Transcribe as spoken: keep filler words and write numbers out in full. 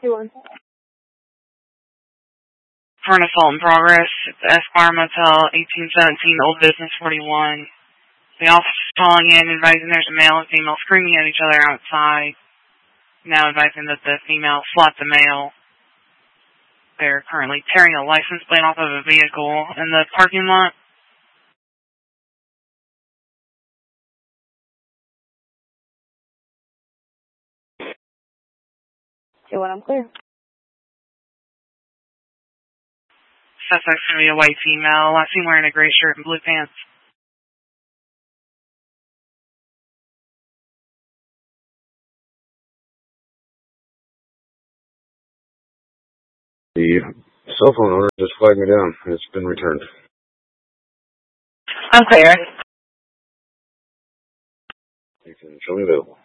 two one. For an assault in progress at the Esquire Motel, eighteen seventeen Old Business forty-one. The officer is calling in, advising there's a male and female screaming at each other outside. Now advising that the female slapped the male. They're currently tearing a license plate off of a vehicle in the parking lot. two one, I'm clear. Suspect's going to be a white female, last seen wearing a gray shirt and blue pants. The cell phone owner just flagged me down. It's been returned. I'm clear. You can show me available.